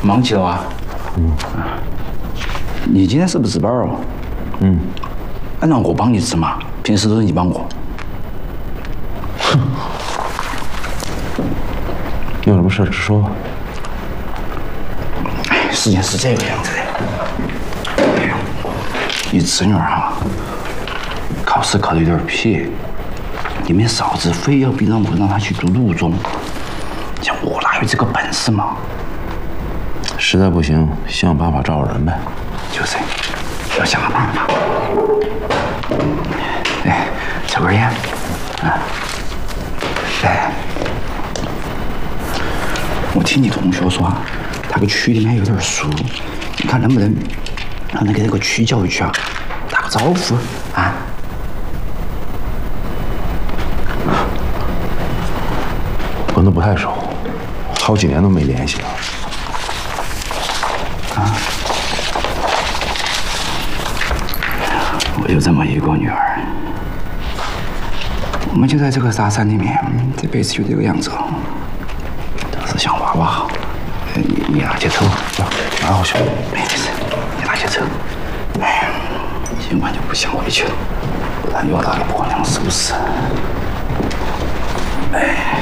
忙起了啊？你今天是不是值班哦？让我帮你值嘛，平时都是你帮我。 有什么事直说吧。 事情是这个样子的，你侄女哈，考试考得有点撇，你们嫂子非要逼让她去读陆中，像我哪有这个本事嘛？ 实在不行，想办法找人呗。 就是，要想个办法。哎，抽根烟，哎，我听你同学说，他个区里面有点熟，你看能不能让他给那个区教育局打个招呼啊？ 跟他不太熟，好几年都没联系了。 我有这么一个女儿，我们就在这个沙山里面，这辈子就这个样子了。都是想娃娃好。你拿去抽， 拿回去。 没事，你拿去抽。哎，今晚就不想回去了，不然又要打个破两，是不是？哎。